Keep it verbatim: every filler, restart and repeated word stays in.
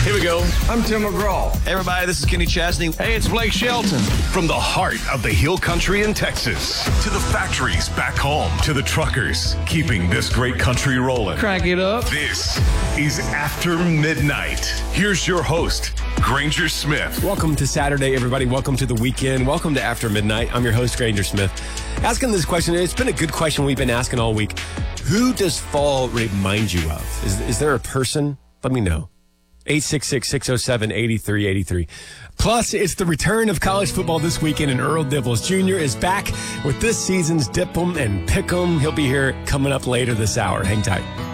Here we go. I'm Tim McGraw. Hey, everybody, this is Kenny Chesney. Hey, it's Blake Shelton. From the heart of the Hill Country in Texas to the factories back home to the truckers keeping this great country rolling. Crank it up. This is After Midnight. Here's your host, Granger Smith. Welcome to Saturday, everybody. Welcome to the weekend. Welcome to After Midnight. I'm your host, Granger Smith. Asking this question, it's been a good question we've been asking all week. Who does fall remind you of? Is, is there a person? Let me know. eight six six, six oh seven, eight three eight three. Plus, it's the return of college football this weekend, and Earl Dibbles Junior is back with this season's Dip 'em and Pick 'em. He'll be here coming up later this hour. Hang tight.